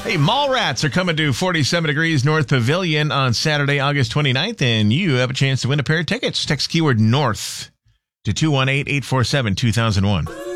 Hey, Mallrats are coming to 47 Degrees North Pavilion on Saturday, August 29th, and you have a chance to win a pair of tickets. Text keyword NORTH to 218-847-2001.